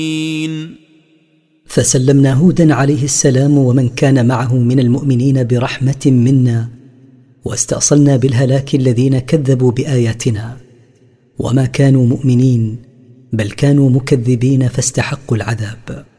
فسلمنا هودا عليه السلام ومن كان معه من المؤمنين برحمة منا، واستأصلنا بالهلاك الذين كذبوا بآياتنا، وما كانوا مؤمنين بل كانوا مكذبين فاستحقوا العذاب.